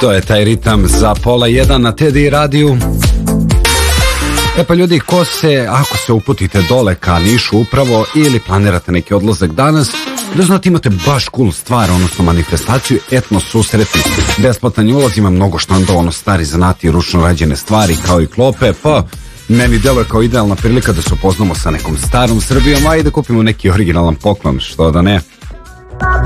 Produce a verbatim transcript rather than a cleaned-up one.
To je taj ritam za pola jedan na T D radiju. E pa ljudi, ko se, ako se uputite dole ka Nišu upravo ili planirate neki odlazak danas, da znate imate baš cool stvar, odnosno manifestaciju etno susreti. Besplatan je ulaz, ima mnogo štandova, ono stari zanati i ručno rađene stvari kao i klope, pa meni deluje kao idealna prilika da se upoznamo sa nekom starom Srbijom, a i da kupimo neki originalan poklon, što da ne.